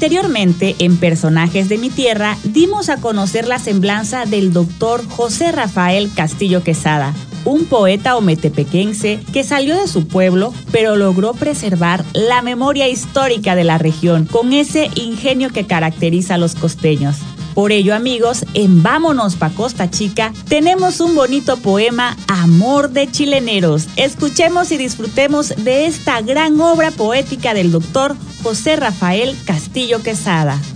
Anteriormente, en Personajes de mi Tierra, dimos a conocer la semblanza del doctor José Rafael Castillo Quesada, un poeta ometepequense que salió de su pueblo, pero logró preservar la memoria histórica de la región con ese ingenio que caracteriza a los costeños. Por ello, amigos, en Vámonos pa' Costa Chica tenemos un bonito poema, Amor de Chileneros. Escuchemos y disfrutemos de esta gran obra poética del doctor José Rafael Castillo Quesada.